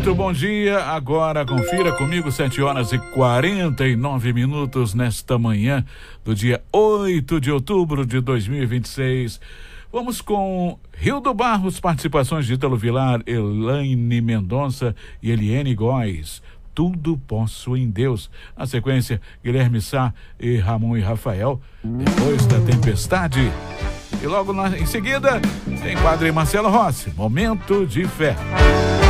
Muito bom dia, agora confira comigo 7h49 nesta manhã do dia 8 de outubro de 2026. Vamos com Rildo Barros, participações de Ítalo Vilar, Elaine Mendonça e Eliane Góes. Tudo posso em Deus. Na sequência, Guilherme Sá e Ramon e Rafael, Depois da Tempestade. E logo em seguida, tem Padre Marcelo Rossi, Momento de Fé.